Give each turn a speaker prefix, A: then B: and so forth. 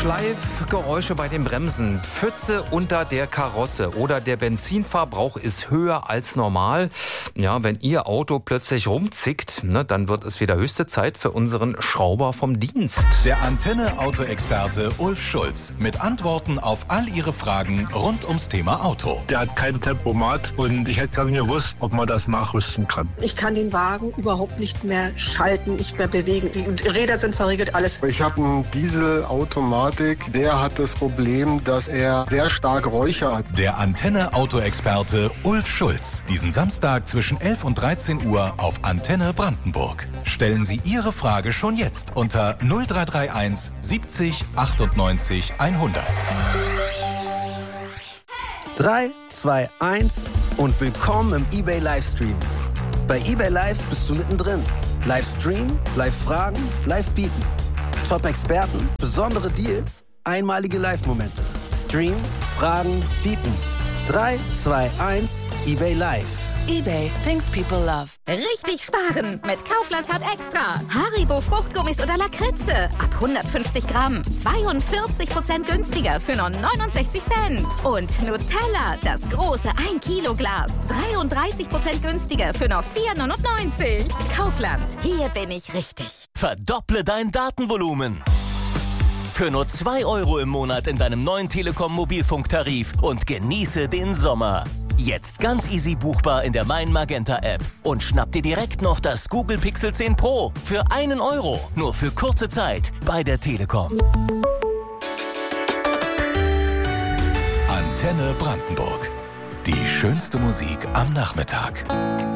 A: Schleifgeräusche bei den Bremsen, Pfütze unter der Karosse oder der Benzinverbrauch ist höher als normal. Ja, wenn Ihr Auto plötzlich rumzickt, dann wird es wieder höchste Zeit für unseren Schrauber vom Dienst.
B: Der Antenne-Auto-Experte Ulf Schulz mit Antworten auf all Ihre Fragen rund ums Thema Auto.
C: Der hat kein Tempomat und ich hätte gar nicht gewusst, ob man das nachrüsten kann.
D: Ich kann den Wagen überhaupt nicht mehr schalten, nicht mehr bewegen. Die Räder sind verriegelt, alles.
E: Ich habe einen Dieselautomatik, der hat das Problem, dass er sehr stark räuchert.
B: Der Antenne-Auto-Experte Ulf Schulz. Diesen Samstag zwischen 11 und 13 Uhr auf Antenne Brandenburg. Stellen Sie Ihre Frage schon jetzt unter 0331 70 98 100.
F: 3, 2, 1 und willkommen im eBay Livestream. Bei eBay Live bist du mittendrin. Livestream, Live-Fragen, Live-Bieten. Top-Experten, besondere Deals, einmalige Live-Momente. Stream, Fragen, Bieten. 3, 2, 1, eBay Live.
G: eBay, things people love.
H: Richtig sparen mit Kaufland Card Extra. Haribo Fruchtgummis oder Lakritze. Ab 150 Gramm. 42% günstiger für nur 69 Cent. Und Nutella, das große 1 Kilo Glas. 33% günstiger für nur 4,99. Kaufland, hier bin ich richtig.
I: Verdopple dein Datenvolumen. Für nur 2 € im Monat in deinem neuen Telekom-Mobilfunktarif und genieße den Sommer. Jetzt ganz easy buchbar in der Mein Magenta App. Und schnapp dir direkt noch das Google Pixel 10 Pro für 1 €. Nur für kurze Zeit bei der Telekom.
B: Antenne Brandenburg. Die schönste Musik am Nachmittag.